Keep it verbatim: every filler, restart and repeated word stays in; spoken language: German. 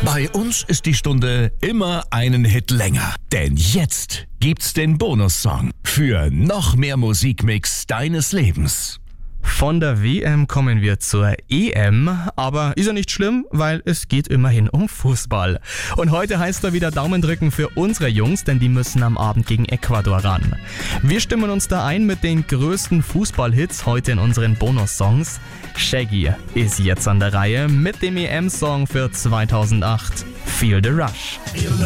Bei uns ist die Stunde immer einen Hit länger. Denn jetzt gibt's den Bonussong für noch mehr Musikmix deines Lebens. Von der W M kommen wir zur E M, aber ist ja nicht schlimm, weil es geht immerhin um Fußball. Und heute heißt da wieder Daumen drücken für unsere Jungs, denn die müssen am Abend gegen Ecuador ran. Wir stimmen uns da ein mit den größten Fußballhits heute in unseren Bonus-Songs. Shaggy ist jetzt an der Reihe mit dem E M-Song für zweitausendacht, Feel the Rush.